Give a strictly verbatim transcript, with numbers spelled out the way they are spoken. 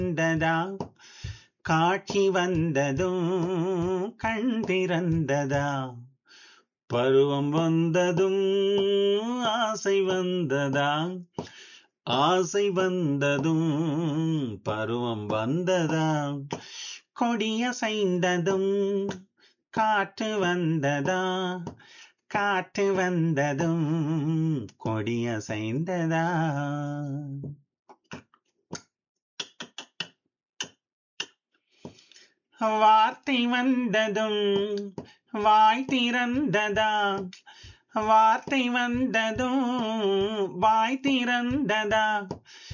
வந்ததா காட்சி வந்ததும் கண் திறந்ததா பருவம் வந்ததும் ஆசை வந்ததா ஆசை வந்ததும் பருவம் வந்ததா கொடியசைந்ததும் காற்று வந்ததா காற்று வந்ததும் கொடியசைந்ததா. வார்த்தை வந்ததும் வாய் திறந்ததா வார்த்தை வந்ததும் வாய் திறந்ததா